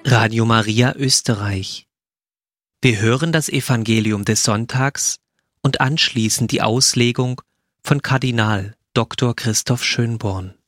Radio Maria Österreich. Wir hören das Evangelium des Sonntags und anschließend die Auslegung von Kardinal Dr. Christoph Schönborn.